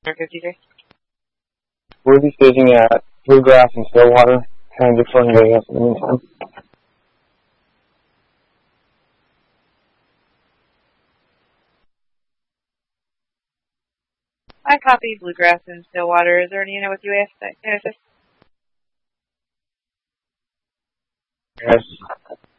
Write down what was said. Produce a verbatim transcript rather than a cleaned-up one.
fifty-three. We'll be staging at Bluegrass and Stillwater, and just for Vegas in the meantime. I copied Bluegrass and Stillwater. Is there any unit with U A S? Yes.